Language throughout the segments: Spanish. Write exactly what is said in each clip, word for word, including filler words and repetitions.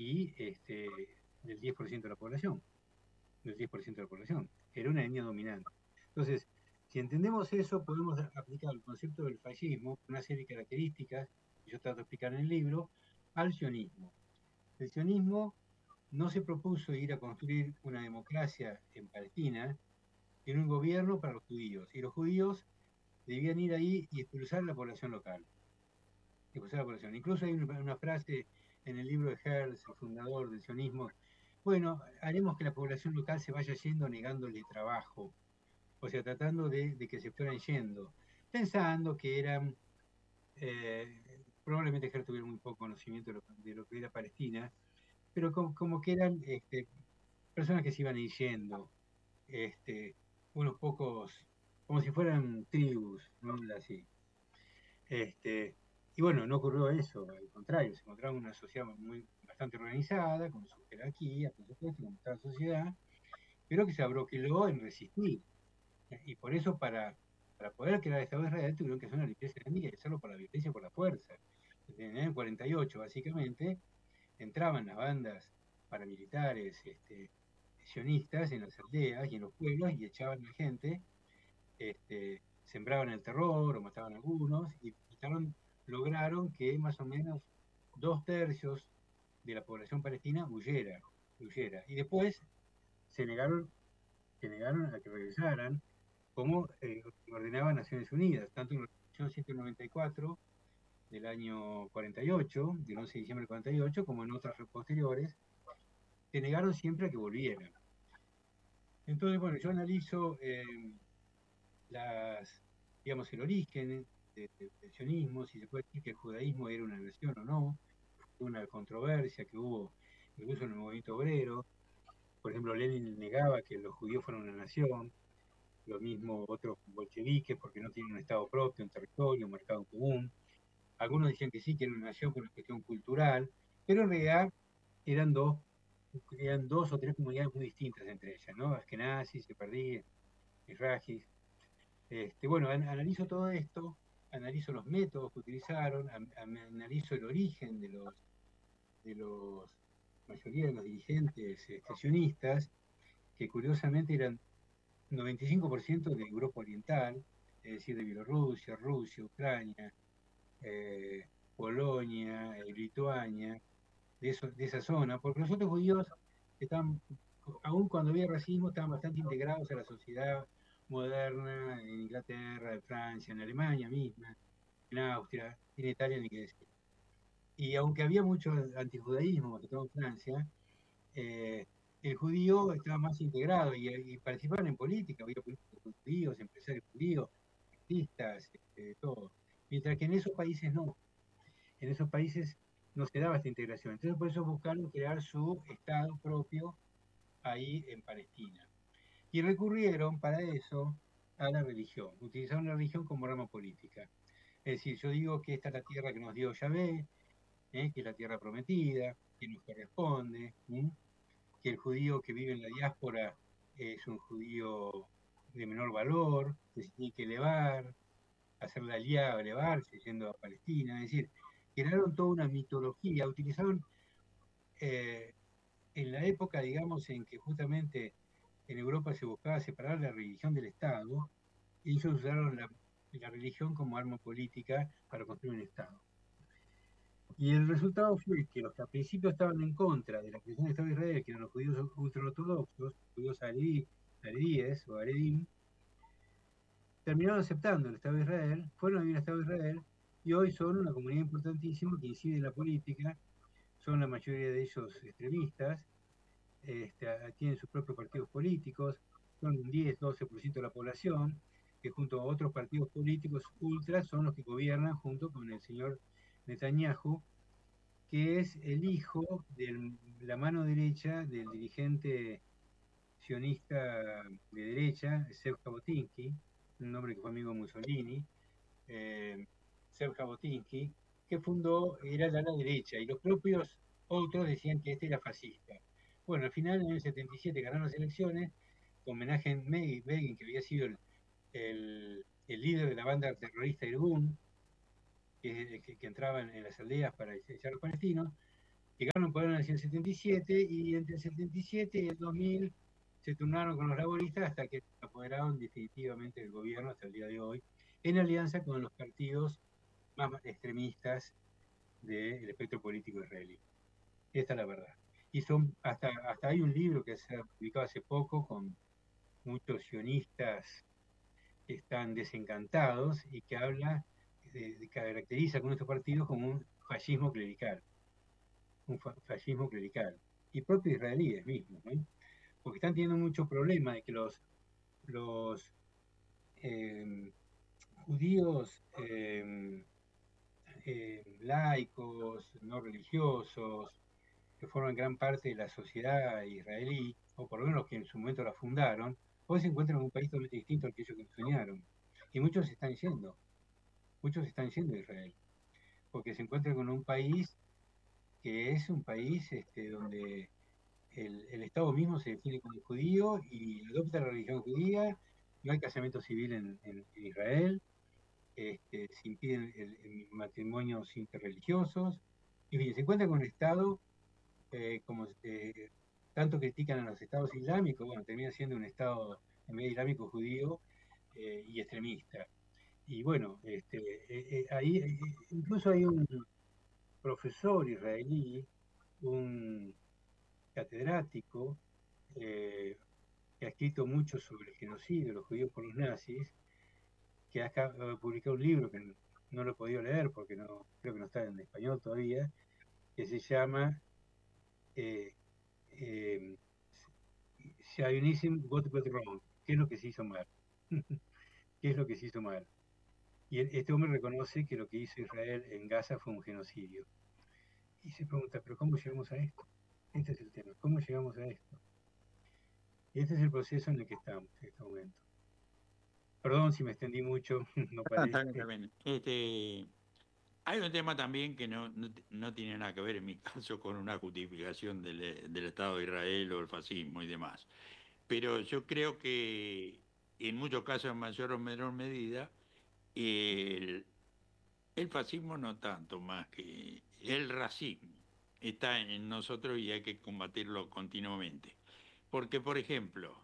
y este, del diez por ciento de la población, del diez por ciento de la población. Era una etnia dominante. Entonces, si entendemos eso, podemos aplicar el concepto del fascismo, una serie de características que yo trato de explicar en el libro, al sionismo. El sionismo no se propuso ir a construir una democracia en Palestina, sino un gobierno para los judíos. Y los judíos debían ir ahí y expulsar a la población local. Expulsar a la población. Incluso hay una, una frase en el libro de Herz, el fundador del sionismo, bueno, haremos que la población local se vaya yendo negándole trabajo, o sea, tratando de, de que se fueran yendo, pensando que eran, eh, probablemente Herz tuviera muy poco conocimiento de lo, de lo que era Palestina, pero como, como que eran este, personas que se iban a ir yendo, este, unos pocos, como si fueran tribus, ¿no? Así. Este, y bueno, no ocurrió eso, al contrario, se encontraba una sociedad muy, bastante organizada, con su jerarquía, por supuesto, como toda sociedad, pero que se abroqueló en resistir. Y por eso, para, para poder crear el Estado de Israel, tuvieron que hacer una limpieza étnica y hacerlo por la violencia y por la fuerza. En el cuarenta y ocho, básicamente, entraban las bandas paramilitares este, sionistas en las aldeas y en los pueblos y echaban a la gente, este, sembraban el terror o mataban a algunos y mataron, lograron que más o menos dos tercios de la población palestina huyera, huyera. Y después se negaron, se negaron a que regresaran, como eh, ordenaba Naciones Unidas, tanto en la resolución ciento noventa y cuatro del año cuarenta y ocho, del once de diciembre del cuarenta y ocho, como en otras posteriores, se negaron siempre a que volvieran. Entonces, bueno, yo analizo eh, las, digamos, el origen de, de, del sionismo, si se puede decir que el judaísmo era una nación o no, una controversia que hubo incluso en el movimiento obrero. Por ejemplo, Lenin negaba que los judíos fueran una nación, lo mismo otros bolcheviques, porque no tienen un Estado propio, un territorio, un mercado común. Algunos decían que sí, que era una nación por una cuestión cultural, pero en realidad eran dos, eran dos o tres comunidades muy distintas entre ellas, ¿no? Askenazis, Sefardíes, Mizrahis. Este, bueno, an analizo todo esto, analizo los métodos que utilizaron, an analizo el origen de los, de los mayoría de los dirigentes este, sionistas, que curiosamente eran noventa y cinco por ciento de Europa Oriental, es decir, de Bielorrusia, Rusia, Ucrania, eh, Polonia, eh, Lituania, de, eso, de esa zona, porque los otros judíos estaban, aun cuando había racismo, estaban bastante integrados a la sociedad moderna en Inglaterra, en Francia, en Alemania misma, en Austria, en Italia, ni qué decir. Y aunque había mucho antijudaísmo, sobre todo en Francia, eh, el judío estaba más integrado y, y participaban en política, había políticos judíos, empresarios judíos, artistas, este, todo. Mientras que en esos países no, en esos países no se daba esta integración. Entonces por eso buscaron crear su Estado propio ahí en Palestina. Y recurrieron para eso a la religión, utilizaron la religión como rama política. Es decir, yo digo que esta es la tierra que nos dio Yahvé, ¿eh? Que es la tierra prometida, que nos corresponde, ¿eh? Que el judío que vive en la diáspora es un judío de menor valor, que se tiene que elevar, hacer la alianza, elevarse yendo a Palestina. Es decir, crearon toda una mitología, utilizaron eh, en la época, digamos, en que justamente en Europa se buscaba separar la religión del Estado, ellos usaron la, la religión como arma política para construir un Estado. Y el resultado fue que los que al principio estaban en contra de la creación del Estado de Israel, que eran los judíos ultraortodoxos, judíos aredíes o aredim, terminaron aceptando el Estado de Israel, fueron a vivir al Estado de Israel y hoy son una comunidad importantísima que incide en la política, son la mayoría de ellos extremistas, este, tienen sus propios partidos políticos, son un diez doce por ciento de la población, que junto a otros partidos políticos ultras son los que gobiernan junto con el señor Netanyahu, que es el hijo de la mano derecha del dirigente sionista de derecha, Zev Jabotinsky, un hombre que fue amigo de Mussolini, eh, Zev Jabotinsky, que fundó, era la ala derecha, y los propios otros decían que este era fascista. Bueno, al final, en el setenta y siete ganaron las elecciones, con Menachem Begin, que había sido el, el, el líder de la banda terrorista Irgun, que, que, que entraba en, en las aldeas para echar a los palestinos, Llegaron al poder en el setenta y siete y entre el setenta y siete y el dos mil se turnaron con los laboristas hasta que se apoderaron definitivamente del gobierno hasta el día de hoy, en alianza con los partidos más extremistas del espectro político israelí. Esta es la verdad. Y son, hasta, hasta hay un libro que se ha publicado hace poco con muchos sionistas que están desencantados y que habla, de, de, caracteriza con estos partidos como un fascismo clerical, un fa fascismo clerical, y propios israelíes mismos, ¿no? Porque están teniendo mucho problema de que los, los eh, judíos eh, eh, laicos, no religiosos, que forman gran parte de la sociedad israelí, o por lo menos que en su momento la fundaron, hoy se encuentran en un país totalmente distinto al que ellos soñaron. Y muchos se están yendo, muchos se están yendo de Israel, porque se encuentran con un país que es un país este, donde el, el, Estado mismo se define como judío y adopta la religión judía, no hay casamiento civil en, en, en Israel, este, se impiden el, el matrimonios interreligiosos, en fin, se encuentra con un Estado eh, como eh, tanto critican a los estados islámicos, bueno, termina siendo un Estado en medio islámico judío eh, y extremista. Y bueno, este, eh, eh, ahí eh, incluso hay un profesor israelí, un catedrático, eh, que ha escrito mucho sobre el genocidio de los judíos por los nazis, que ha publicado un libro que no, no lo he podido leer porque no, creo que no está en español todavía, que se llama eh, eh, Zionism, what went wrong, ¿qué es lo que se hizo mal? ¿Qué es lo que se hizo mal? Y este hombre reconoce que lo que hizo Israel en Gaza fue un genocidio. Y se pregunta, ¿pero cómo llegamos a esto? Este es el tema, ¿cómo llegamos a esto? Y este es el proceso en el que estamos en este momento. Perdón si me extendí mucho, no Ah, está bien, parece. está bien. Este, hay un tema también que no, no, no tiene nada que ver en mi caso con una justificación del, del Estado de Israel o el fascismo y demás. Pero yo creo que en muchos casos, en mayor o menor medida, el, el fascismo no tanto más que el racismo está en nosotros y hay que combatirlo continuamente. Porque, por ejemplo,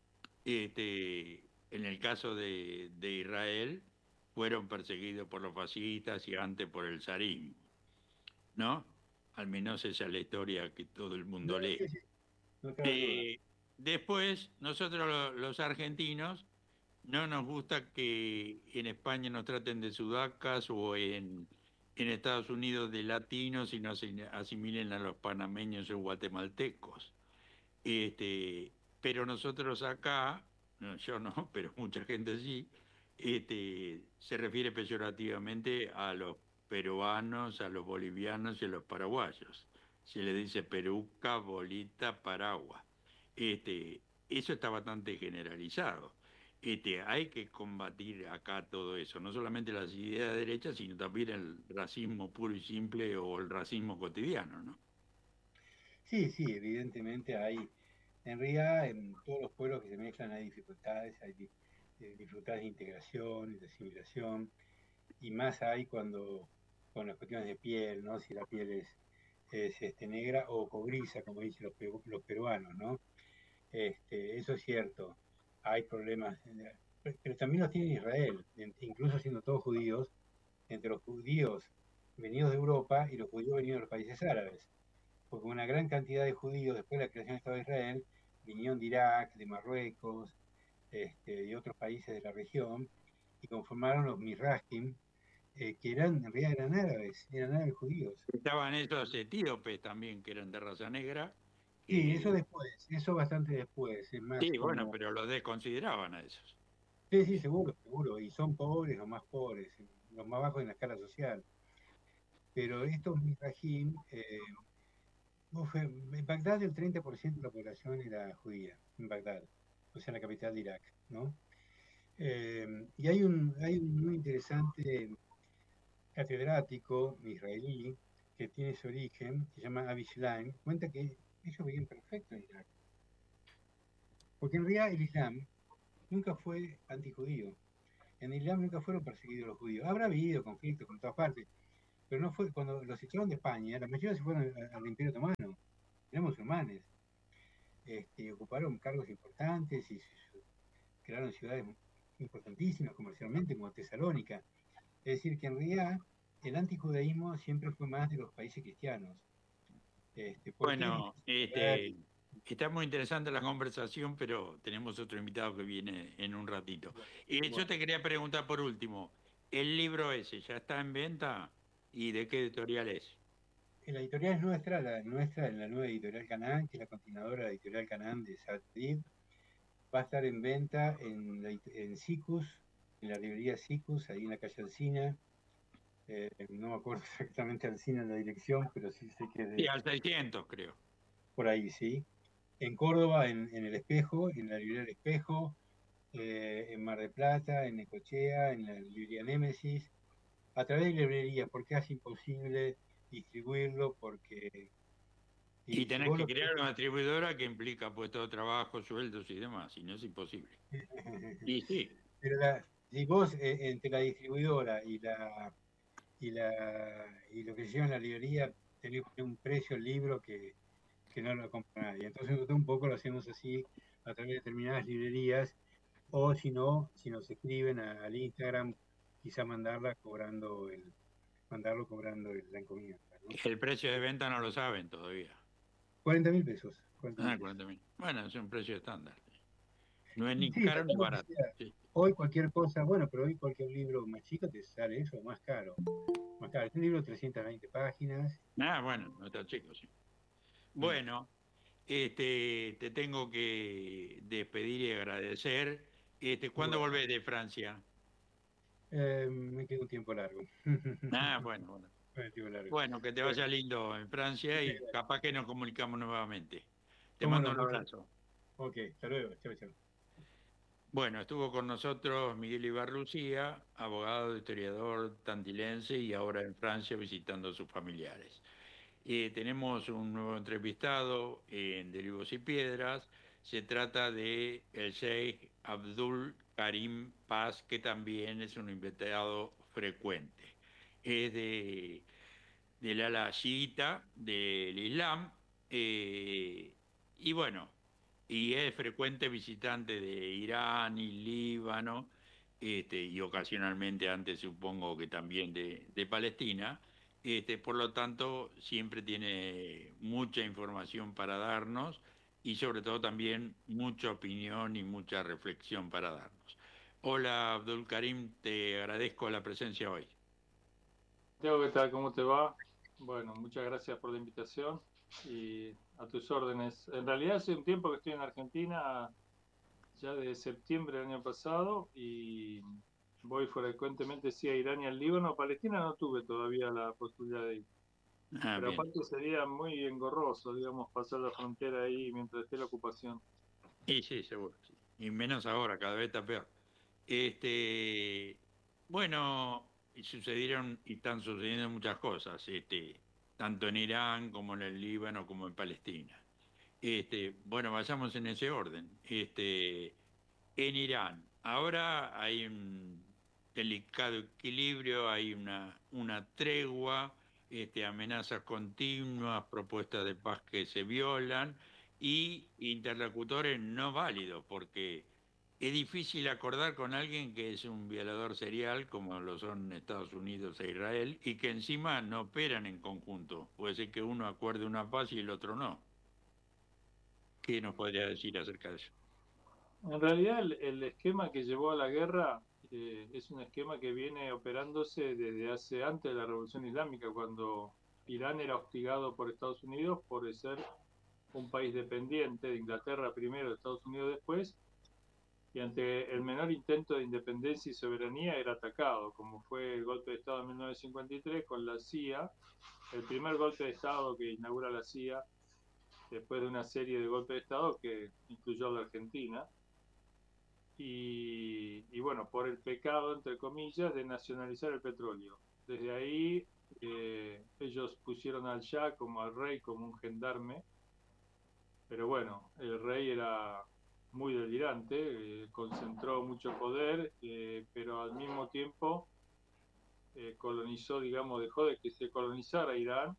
este, en el caso de, de Israel, fueron perseguidos por los fascistas y antes por el zarismo, ¿no? Al menos esa es la historia que todo el No, mundo lee. sí, sí, no cabe duda. Eh, después, nosotros lo- los argentinos no nos gusta que en España nos traten de sudacas o en, en Estados Unidos de latinos y nos asimilen a los panameños o guatemaltecos. Este, pero nosotros acá, no, yo no, pero mucha gente sí, este, se refiere peyorativamente a los peruanos, a los bolivianos y a los paraguayos. Se le dice peruca, bolita, paragua. Este, eso está bastante generalizado. Este, hay que combatir acá todo eso, no solamente las ideas de derecha, sino también el racismo puro y simple o el racismo cotidiano, ¿no? Sí, sí, evidentemente hay, en realidad en todos los pueblos que se mezclan hay dificultades, hay di- eh, dificultades de integración y de asimilación, y más hay cuando con las cuestiones de piel, ¿no? Si la piel es, es este, negra o cobriza, como dicen los, peru- los peruanos, ¿no? Este, eso es cierto, hay problemas, eh, pero también los tiene Israel, incluso siendo todos judíos, entre los judíos venidos de Europa y los judíos venidos de los países árabes, porque una gran cantidad de judíos después de la creación del Estado de Israel vinieron de Irak, de Marruecos, este, de otros países de la región y conformaron los Mizrahim, eh, que eran, en realidad eran árabes, eran árabes judíos. Estaban esos etíopes también, que eran de raza negra, Sí, eso que después, eso bastante después, es más sí, bueno, como, pero los desconsideraban a esos. sí, sí, seguro, seguro, y son pobres, los más pobres, los más bajos en la escala social. Pero estos Mizrahim, eh, en Bagdad el treinta por ciento de la población era judía, en Bagdad, o sea, en la capital de Irak, ¿no? Eh, y hay un, hay un muy interesante catedrático israelí que tiene su origen, se llama Avi Shlaim, cuenta que ellos vivían perfecto en Irak, porque en realidad el Islam nunca fue antijudío, en el Islam nunca fueron perseguidos los judíos, habrá habido conflictos con todas partes, pero no fue, cuando los echaron de España, la mayoría se fueron al, al Imperio Otomano, eran musulmanes, este, ocuparon cargos importantes y crearon ciudades importantísimas comercialmente como Tesalónica. Es decir, que en realidad el antijudaísmo siempre fue más de los países cristianos. Este, porque es Bueno, difícil creer. este, está muy interesante la conversación, pero tenemos otro invitado que viene en un ratito. Y yo Bueno, te quería preguntar por último, ¿el libro ese ya está en venta? ¿Y de qué editorial es? la editorial es nuestra, la nuestra, la nueva editorial Canaan, que es la continuadora de la editorial Canaan de Sadrid. Va a estar en venta en, la, en Sicus, en la librería Sicus, ahí en la calle Alsina. Eh, no me acuerdo exactamente Alsina en la dirección, pero sí sé que es Sí, de, al seiscientos, creo. por ahí, sí. En Córdoba, en, en El Espejo, en la librería El Espejo, eh, en Mar del Plata, en Necochea, en la librería Némesis, a través de librerías, porque es imposible distribuirlo, porque Y y si tenés vos que lo querés, crear una distribuidora que implica puesto de trabajo, sueldos y demás, y no es imposible. Y sí, pero la, si vos eh, entre la distribuidora y la y la y lo que se lleva en la librería tenés un precio el libro que, que no lo compra nadie. Entonces nosotros un poco lo hacemos así a través de determinadas librerías, o si no, si nos escriben a, al Instagram, quizá mandarla cobrando el, mandarlo cobrando el, la encomienda, ¿no? el precio de venta no lo saben todavía. cuarenta mil pesos, cuarenta mil Ah, pesos. cuarenta mil. Bueno, es un precio estándar. No es Y ni sí, caro ni tampoco que barato. sea, Sí. hoy cualquier cosa, bueno, pero hoy cualquier libro más chico te sale eso, más caro. Más caro. Es un libro de trescientas veinte páginas. Ah, bueno, no está chico, sí. Mm. Bueno, este, te tengo que despedir y agradecer. Este, ¿cuándo Bueno, volvés de Francia? eh, me queda un tiempo largo. Ah, bueno, bueno. Un tiempo largo. Bueno, que te Bueno, vaya lindo en Francia muchas y gracias. capaz que nos comunicamos nuevamente. Te Cómo mando no, un muchas. abrazo. Ok, hasta luego. Chao, chao. Bueno, estuvo con nosotros Miguel Ibarlucía, abogado, historiador tandilense y ahora en Francia visitando a sus familiares. Eh, tenemos un nuevo entrevistado en Derivos y Piedras. Se trata de el Sheikh Abdul Karim Paz, que también es un invitado frecuente. Es de, del ala chiita del Islam. eh, y bueno, y es frecuente visitante de Irán y Líbano, este, y ocasionalmente antes supongo que también de, de Palestina. Este, por lo tanto, siempre tiene mucha información para darnos y sobre todo también mucha opinión y mucha reflexión para darnos. Hola Abdul Karim, te agradezco la presencia hoy. Teo, ¿qué tal? ¿Cómo te va? Bueno, muchas gracias por la invitación y a tus órdenes. En realidad hace un tiempo que estoy en Argentina, ya desde septiembre del año pasado, y voy frecuentemente sí a Irán y al Líbano. A Palestina no tuve todavía la posibilidad de ir, Ah, pero bien. aparte sería muy engorroso, digamos, pasar la frontera ahí mientras esté la ocupación. Y sí, seguro. Sí. Y menos ahora, cada vez está peor. Este, bueno, y sucedieron y están sucediendo muchas cosas, este, tanto en Irán como en el Líbano como en Palestina. Este, bueno, vayamos en ese orden. Este, en Irán, ahora hay un delicado equilibrio, hay una, una tregua, este, amenazas continuas, propuestas de paz que se violan y interlocutores no válidos, porque es difícil acordar con alguien que es un violador serial, como lo son Estados Unidos e Israel, y que encima no operan en conjunto. Puede ser que uno acuerde una paz y el otro no. ¿Qué nos podría decir acerca de eso? En realidad el, el esquema que llevó a la guerra eh, es un esquema que viene operándose desde hace antes de la Revolución Islámica, cuando Irán era hostigado por Estados Unidos por ser un país dependiente de Inglaterra primero, de Estados Unidos después, y ante el menor intento de independencia y soberanía era atacado, como fue el golpe de Estado de mil novecientos cincuenta y tres con la C I A, el primer golpe de Estado que inaugura la C I A después de una serie de golpes de Estado que incluyó a la Argentina. Y, y, bueno, por el pecado, entre comillas, de nacionalizar el petróleo. Desde ahí eh, ellos pusieron al Shah como al rey, como un gendarme, pero bueno, el rey era muy delirante, eh, concentró mucho poder, eh, pero al mismo tiempo eh, colonizó, digamos, dejó de que se colonizara Irán,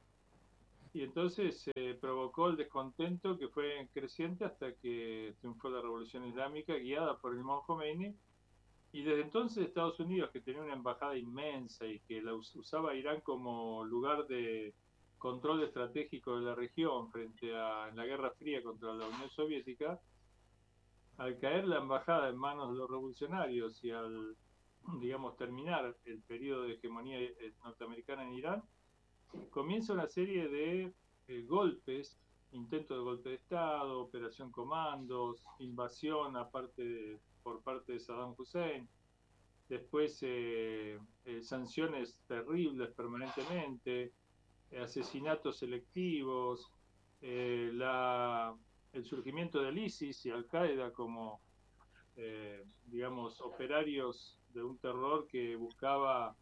y entonces se eh, provocó el descontento que fue creciente hasta que triunfó la Revolución Islámica guiada por el Imam Khomeini. Y desde entonces Estados Unidos, que tenía una embajada inmensa y que la usaba Irán como lugar de control estratégico de la región frente a la Guerra Fría contra la Unión Soviética, al caer la embajada en manos de los revolucionarios y al, digamos, terminar el periodo de hegemonía norteamericana en Irán, comienza una serie de eh, golpes, intentos de golpe de Estado, operación comandos, invasión aparte de, por parte de Saddam Hussein, después eh, eh, sanciones terribles permanentemente, eh, asesinatos selectivos, eh, la, el surgimiento del ISIS y Al-Qaeda como, eh, digamos, operarios de un terror que buscaba,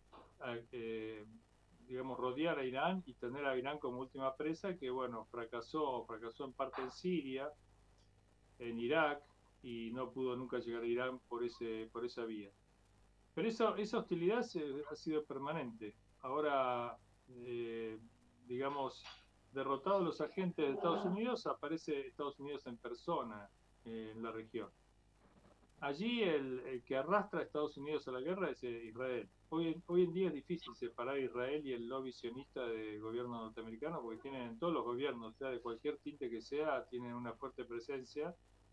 eh, digamos, rodear a Irán y tener a Irán como última presa, que, bueno, fracasó, fracasó en parte en Siria, en Irak, y no pudo nunca llegar a Irán por, ese, por esa vía. Pero esa, esa hostilidad se, ha sido permanente. Ahora, eh, digamos, derrotados los agentes de Estados Unidos, aparece Estados Unidos en persona eh, en la región. Allí el, el que arrastra a Estados Unidos a la guerra es eh, Israel. Hoy, hoy en día es difícil separar a Israel y el lobby sionista del gobierno norteamericano, porque tienen en todos los gobiernos, sea de cualquier tinte que sea, tienen una fuerte presencia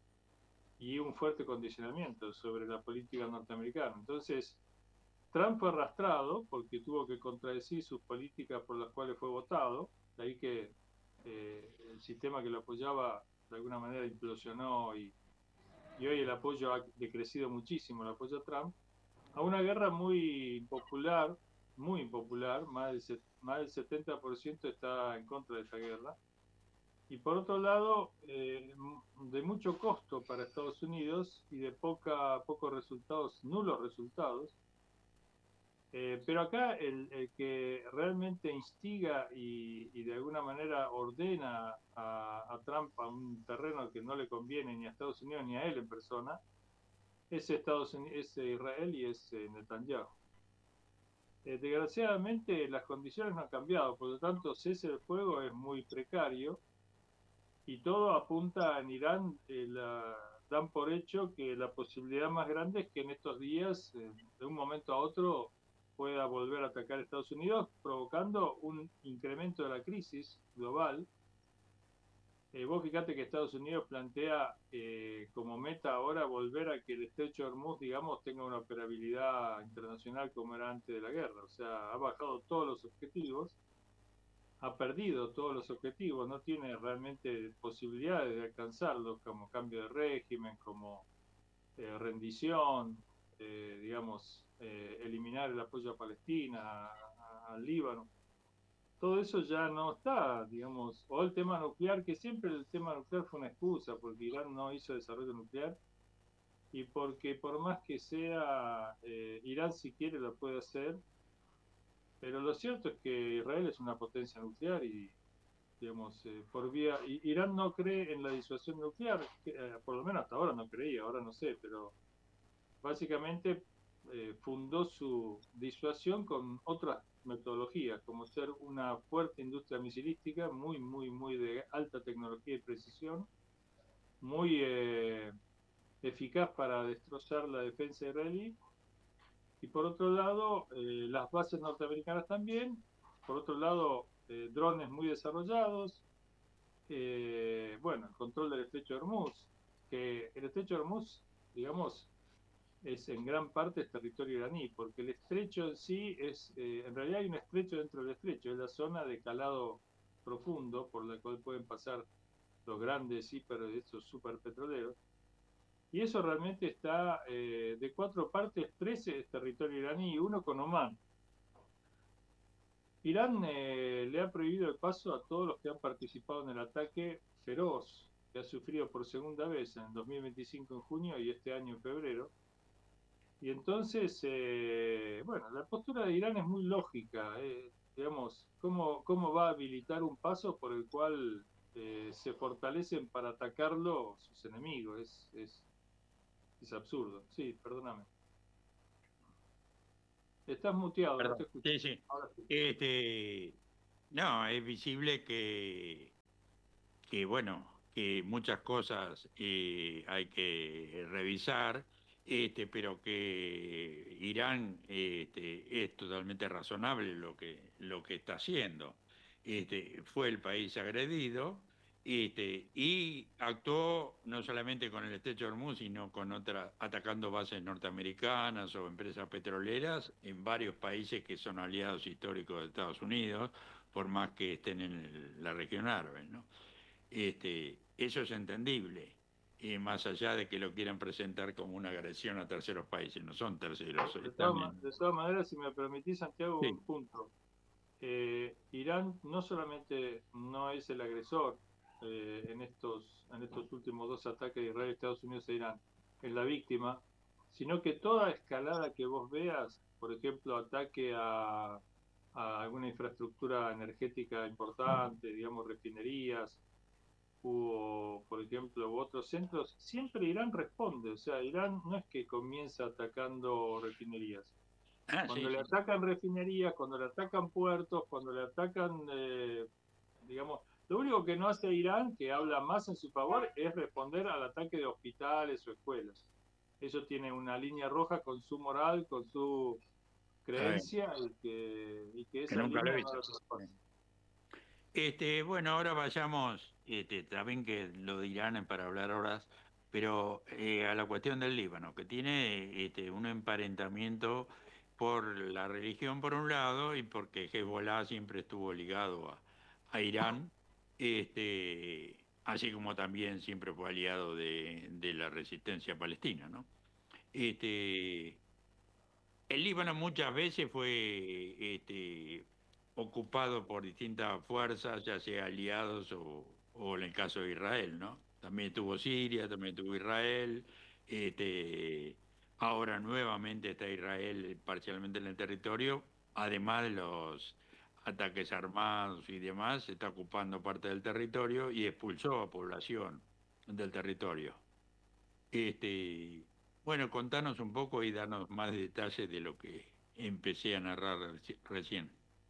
y un fuerte condicionamiento sobre la política norteamericana. Entonces, Trump fue arrastrado porque tuvo que contradecir sus políticas por las cuales fue votado, de ahí que eh, el sistema que lo apoyaba de alguna manera implosionó y, y hoy el apoyo ha decrecido muchísimo, el apoyo a Trump, a una guerra muy impopular, muy impopular, más del, más del setenta por ciento está en contra de esa guerra, y por otro lado, eh, de mucho costo para Estados Unidos y de poca, pocos resultados, nulos resultados. Eh, pero acá el, el, que realmente instiga y, y de alguna manera ordena a, a Trump a un terreno que no le conviene ni a Estados Unidos ni a él en persona, es, Estados Unidos, es Israel y es eh, Netanyahu. Eh, desgraciadamente las condiciones no han cambiado, por lo tanto cese el fuego es muy precario y todo apunta en Irán, eh, la, dan por hecho que la posibilidad más grande es que en estos días, eh, de un momento a otro, pueda volver a atacar a Estados Unidos, provocando un incremento de la crisis global. Eh, vos fíjate que Estados Unidos plantea eh, como meta ahora volver a que el estrecho de Hormuz, digamos, tenga una operabilidad internacional como era antes de la guerra. O sea, ha bajado todos los objetivos, ha perdido todos los objetivos, no tiene realmente posibilidades de alcanzarlos, como cambio de régimen, como eh, rendición, eh, digamos, eh, eliminar el apoyo a Palestina, al Líbano. Todo eso ya no está, digamos, o el tema nuclear, que siempre el tema nuclear fue una excusa, porque Irán no hizo desarrollo nuclear, y porque por más que sea, eh, Irán si quiere lo puede hacer, pero lo cierto es que Israel es una potencia nuclear y, digamos, eh, por vía, Irán no cree en la disuasión nuclear, que, eh, por lo menos hasta ahora no creía, ahora no sé, pero básicamente eh, fundó su disuasión con otras metodologías, como ser una fuerte industria misilística, muy, muy, muy de alta tecnología y precisión, muy eh, eficaz para destrozar la defensa israelí, y por otro lado, eh, las bases norteamericanas también, por otro lado, eh, drones muy desarrollados, eh, bueno, el control del estrecho de Hormuz, que el estrecho de Hormuz, digamos, es en gran parte es territorio iraní, porque el estrecho en sí es, eh, en realidad hay un estrecho dentro del estrecho, es la zona de calado profundo por la cual pueden pasar los grandes hiper, estos superpetroleros, y eso realmente está eh, de cuatro partes, trece es territorio iraní y uno con Omán. Irán eh, le ha prohibido el paso a todos los que han participado en el ataque feroz que ha sufrido por segunda vez en dos mil veinticinco en junio y este año en febrero. Y entonces, eh, bueno, la postura de Irán es muy lógica. Eh, digamos, ¿cómo, ¿cómo va a habilitar un paso por el cual eh, se fortalecen para atacarlo sus enemigos? Es, es, es absurdo. Sí, perdóname. Estás muteado, no te Perdón. escucho. Sí, sí. Ahora sí. Este, no, es visible que, que bueno, que muchas cosas eh, hay que revisar, este, pero que Irán este, es totalmente razonable lo que, lo que está haciendo. Este, fue el país agredido, este, y actuó no solamente con el Estrecho de Hormuz, sino con otras, atacando bases norteamericanas o empresas petroleras en varios países que son aliados históricos de Estados Unidos, por más que estén en el- la región árabe, ¿no? Este, eso es entendible, eh, más allá de que lo quieran presentar como una agresión a terceros países. No son terceros, De están todas, ma- en... de todas maneras, si me permitís, Santiago, Sí, un punto. Eh, Irán no solamente no es el agresor eh, en, estos, en estos últimos dos ataques de Israel, Estados Unidos e Irán, es la víctima, sino que toda escalada que vos veas, por ejemplo, ataque a, a alguna infraestructura energética importante, digamos refinerías, o por ejemplo u otros centros, siempre Irán responde. O sea, Irán no es que comienza atacando refinerías. ah, Cuando sí, le sí. atacan refinerías, cuando le atacan puertos, cuando le atacan, eh, digamos, lo único que no hace Irán, que habla más en su favor, es responder al ataque de hospitales o escuelas. Eso tiene una línea roja con su moral, con su Está bien, creencia, y que, y que que esa nunca lo línea no hizo. la traspasa. Este, bueno, ahora vayamos, este, también que lo dirán para hablar horas, pero eh, a la cuestión del Líbano, que tiene este, un emparentamiento por la religión por un lado y porque Hezbollah siempre estuvo ligado a, a Irán, este, así como también siempre fue aliado de, de la resistencia palestina, ¿no? Este, el Líbano muchas veces fue este, ocupado por distintas fuerzas, ya sea aliados o, o en el caso de Israel, ¿no? También tuvo Siria, también tuvo Israel. Este, ahora nuevamente está Israel parcialmente en el territorio, además de los ataques armados y demás, está ocupando parte del territorio y expulsó a población del territorio. Este, bueno, contanos un poco y danos más detalles de lo que empecé a narrar reci- recién.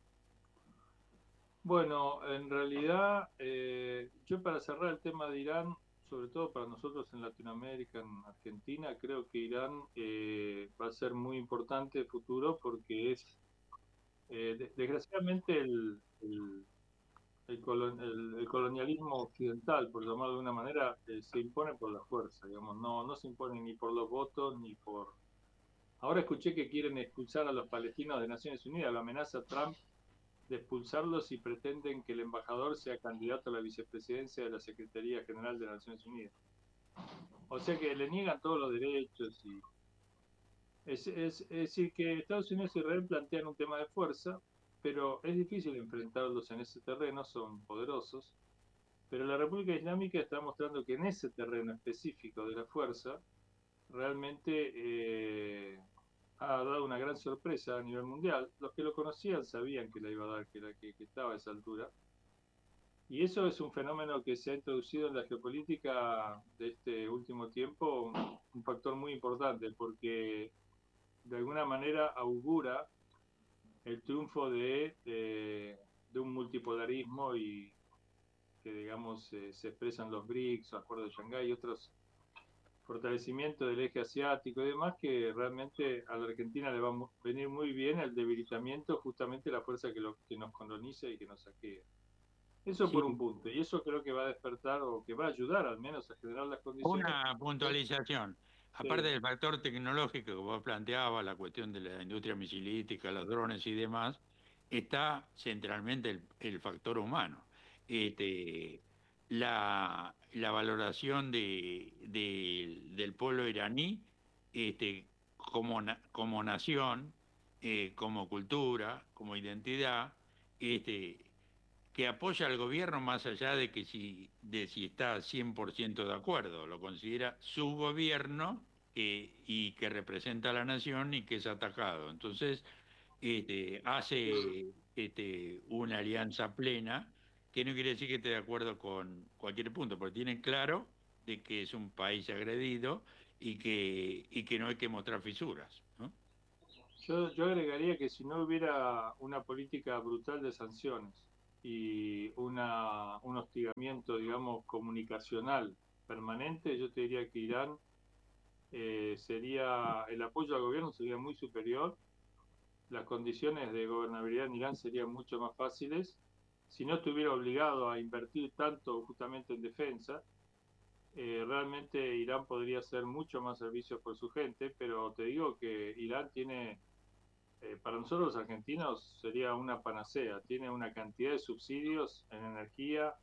Bueno, en realidad, eh, yo para cerrar el tema de Irán, sobre todo para nosotros en Latinoamérica, en Argentina, creo que Irán eh, va a ser muy importante en el futuro porque es, eh, de- desgraciadamente, el, el- el colon- el- el colonialismo occidental, por llamarlo de una manera, eh, se impone por la fuerza, digamos, no, no se impone ni por los votos ni por... Ahora escuché que quieren expulsar a los palestinos de Naciones Unidas, lo amenaza Trump de expulsarlos si pretenden que el embajador sea candidato a la vicepresidencia de la Secretaría General de las Naciones Unidas. O sea que le niegan todos los derechos. Y es, es, es decir, que Estados Unidos y Israel plantean un tema de fuerza, pero es difícil enfrentarlos en ese terreno, son poderosos. Pero la República Islámica está mostrando que en ese terreno específico de la fuerza, realmente eh, ha dado una gran sorpresa a nivel mundial. Los que lo conocían sabían que la iba a dar, que, la, que, que estaba a esa altura. Y eso es un fenómeno que se ha introducido en la geopolítica de este último tiempo, un, un factor muy importante, porque de alguna manera augura el triunfo de, de, de un multipolarismo y que, digamos, eh, se expresan los BRICS, Acuerdo de Shanghái y otros fortalecimientos del eje asiático y demás, que realmente a la Argentina le va a venir muy bien el debilitamiento, justamente la fuerza que, lo, que nos coloniza y que nos saquea. Eso Sí, por un punto, y eso creo que va a despertar o que va a ayudar al menos a generar las condiciones. una puntualización. Aparte Sí, del factor tecnológico que vos planteabas, la cuestión de la industria misilística, los drones y demás, está centralmente el, el factor humano. Este, la, la valoración de, de- del pueblo iraní este, como, na- como nación, eh, como cultura, como identidad, este, que apoya al gobierno más allá de que si, de si está cien por ciento de acuerdo, lo considera su gobierno eh, y que representa a la nación y que es atacado. Entonces, este, hace este, una alianza plena, que no quiere decir que esté de acuerdo con cualquier punto, porque tienen claro de que es un país agredido y que, y que no hay que mostrar fisuras, ¿no? Yo, yo agregaría que si no hubiera una política brutal de sanciones y una, un hostigamiento, digamos, comunicacional permanente, yo te diría que Irán eh, sería, el apoyo al gobierno sería muy superior, las condiciones de gobernabilidad en Irán serían mucho más fáciles si no estuviera obligado a invertir tanto justamente en defensa. Eh, realmente Irán podría hacer mucho más servicios por su gente, pero te digo que Irán tiene, eh, para nosotros los argentinos sería una panacea, tiene una cantidad de subsidios en energía,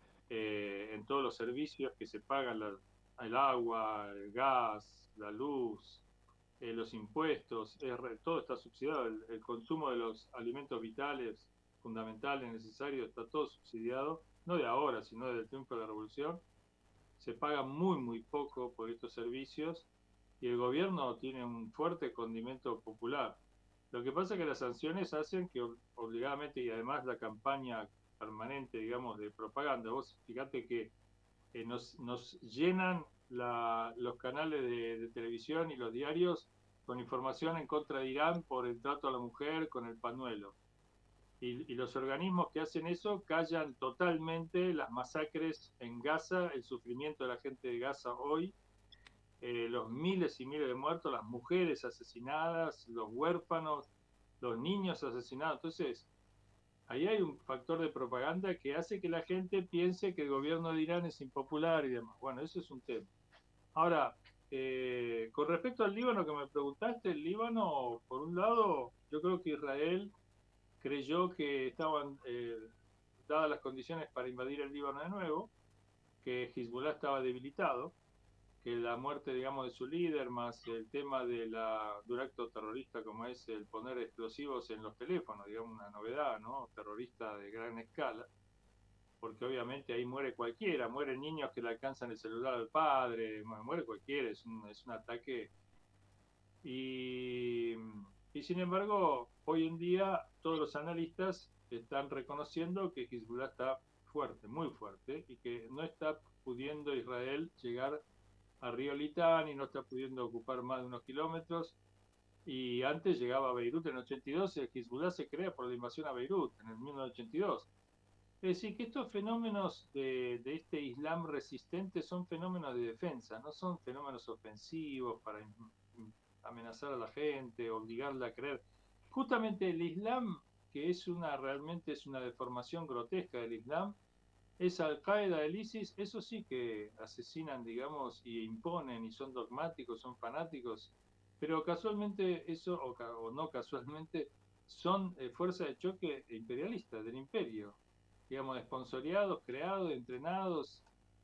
eh, en todos los servicios que se pagan, la, el agua, el gas, la luz, eh, los impuestos, es, todo está subsidiado, el, el consumo de los alimentos vitales, fundamentales, necesarios, está todo subsidiado, no de ahora, sino desde el tiempo de la revolución. Se paga muy, muy poco por estos servicios y el gobierno tiene un fuerte condimento popular. Lo que pasa es que las sanciones hacen que obligadamente, y además la campaña permanente, digamos, de propaganda, vos fíjate que eh, nos, nos llenan la, los canales de, de televisión y los diarios con información en contra de Irán por el trato a la mujer con el pañuelo. Y, y, los organismos que hacen eso callan totalmente las masacres en Gaza, el sufrimiento de la gente de Gaza hoy, eh, los miles y miles de muertos, las mujeres asesinadas, los huérfanos, los niños asesinados. Entonces, ahí hay un factor de propaganda que hace que la gente piense que el gobierno de Irán es impopular y demás. Bueno, eso es un tema. Ahora, eh, con respecto al Líbano que me preguntaste, el Líbano, por un lado, yo creo que Israel creyó que estaban eh, dadas las condiciones para invadir el Líbano de nuevo, que Hezbollah estaba debilitado, que la muerte, digamos, de su líder, más el tema de la, de un acto terrorista como es el poner explosivos en los teléfonos, digamos, una novedad, ¿no? Terrorista de gran escala, porque obviamente ahí muere cualquiera, mueren niños que le alcanzan el celular al padre, muere cualquiera, es un, es un ataque. Y, y sin embargo, hoy en día todos los analistas están reconociendo que Hezbollah está fuerte, muy fuerte, y que no está pudiendo Israel llegar a Río Litani, no está pudiendo ocupar más de unos kilómetros, y antes llegaba a Beirut en el ochenta y dos, el Hezbollah se crea por la invasión a Beirut en el mil novecientos ochenta y dos. Es decir, que estos fenómenos de, de este Islam resistente son fenómenos de defensa, no son fenómenos ofensivos para amenazar a la gente, obligarla a creer. Justamente el Islam, que es una realmente es una deformación grotesca del Islam, es Al-Qaeda, el ISIS, eso sí que asesinan, digamos, y imponen, y son dogmáticos, son fanáticos, pero casualmente eso, o, o no casualmente, son eh, fuerzas de choque imperialistas del imperio, digamos, sponsoriados, creados, entrenados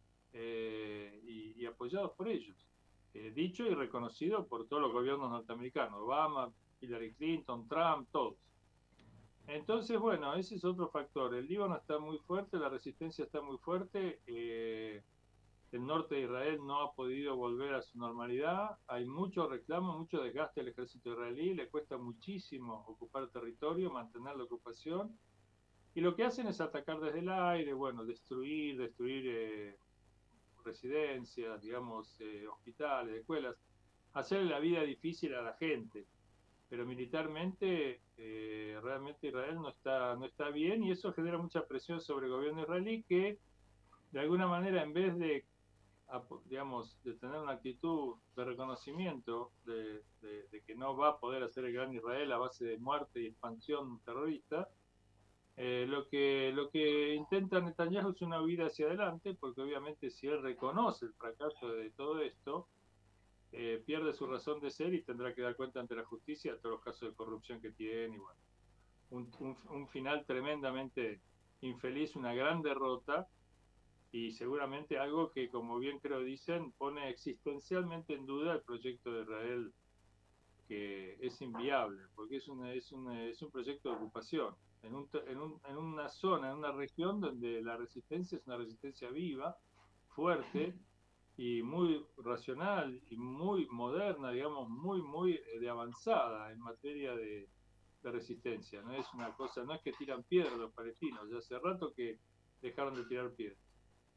eh, y, y apoyados por ellos. Eh, dicho y reconocido por todos los gobiernos norteamericanos, Obama, Hillary Clinton, Trump, todos. Entonces, bueno, ese es otro factor. El Líbano está muy fuerte, la resistencia está muy fuerte. Eh, el norte de Israel no ha podido volver a su normalidad. Hay mucho reclamo, mucho desgaste del ejército israelí. Le cuesta muchísimo ocupar territorio, mantener la ocupación. Y lo que hacen es atacar desde el aire, bueno, destruir, destruir eh, residencias, digamos, eh, hospitales, escuelas, hacerle la vida difícil a la gente. Pero militarmente eh, realmente Israel no está, no está bien y eso genera mucha presión sobre el gobierno israelí que de alguna manera en vez de, digamos, de tener una actitud de reconocimiento de, de, de que no va a poder hacer el gran Israel a base de muerte y expansión terrorista, eh, lo, que, lo que intenta Netanyahu es una huida hacia adelante, porque obviamente si él reconoce el fracaso de todo esto, eh, pierde su razón de ser y tendrá que dar cuenta ante la justicia de todos los casos de corrupción que tiene. Y bueno, un, un, un final tremendamente infeliz, una gran derrota y seguramente algo que, como bien creo dicen, pone existencialmente en duda el proyecto de Israel, que es inviable, porque es, una, es, una, es un proyecto de ocupación. En, un, en, un, en una zona, en una región donde la resistencia es una resistencia viva, fuerte, y muy racional y muy moderna, digamos, muy, muy de avanzada en materia de, de resistencia. No es una cosa, no es que tiran piedras los palestinos, ya hace rato que dejaron de tirar piedras.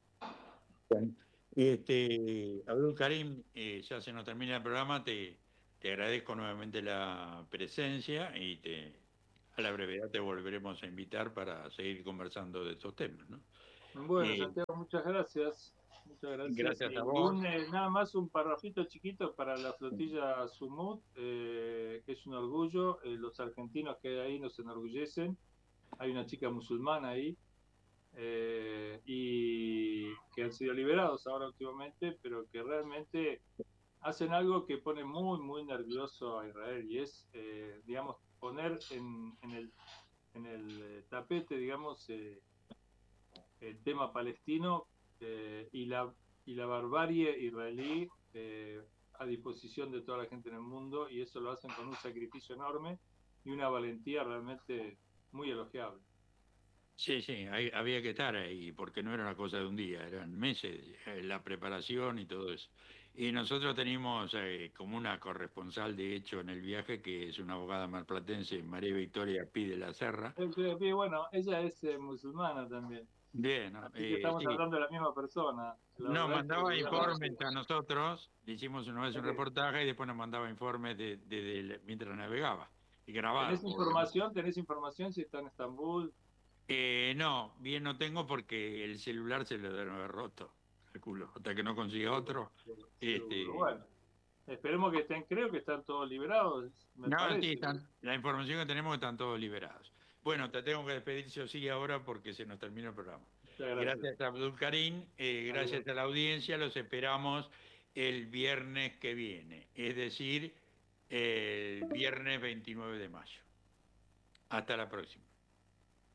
Este, Abdul Karim, eh, ya se nos termina el programa, te, te agradezco nuevamente la presencia y te, a la brevedad te volveremos a invitar para seguir conversando de estos temas, ¿no? Bueno, Eh, Santiago, muchas gracias. Muchas gracias. gracias a Y vos. un, eh, nada más un parrafito chiquito para la flotilla Sumut, eh, que es un orgullo. Eh, los argentinos que hay ahí nos enorgullecen. Hay una chica musulmana ahí, eh, y que han sido liberados ahora últimamente, pero que realmente hacen algo que pone muy, muy nervioso a Israel, y es, eh, digamos, poner en, en el, en el eh, tapete, digamos, eh, el tema palestino, eh, y, la, y la barbarie israelí, eh, a disposición de toda la gente en el mundo, y eso lo hacen con un sacrificio enorme y una valentía realmente muy elogiable. Sí, sí, hay- había que estar ahí, porque no era una cosa de un día, eran meses, eh, la preparación y todo eso. Y nosotros tenemos eh, como una corresponsal, de hecho, en el viaje, que es una abogada marplatense, María Victoria Pide la Serra. Eh, bueno, ella es eh, musulmana también, Bien, ¿no? así que Eh, estamos sí, hablando de la misma persona. La nos verdad que mandaba bueno, informes a nosotros, le hicimos una vez un okay. reportaje y después nos mandaba informes de, de- de- mientras navegaba, y ¿Tenés grabados, obviamente. información? ¿Tenés información si está en Estambul? Eh, no, bien no tengo porque el celular se lo deben haber roto, calculo, hasta que no consiga otro. Seguro. Este, Bueno, esperemos que estén, creo que están todos liberados, me no, sí, parece. están, la información que tenemos están todos liberados. Bueno, te tengo que despedir, sí o sí, ahora porque se nos termina el programa. Muchas gracias. Gracias a Abdul Karim, eh, Adiós. gracias a la audiencia, los esperamos el viernes que viene, es decir, el viernes veintinueve de mayo. Hasta la próxima.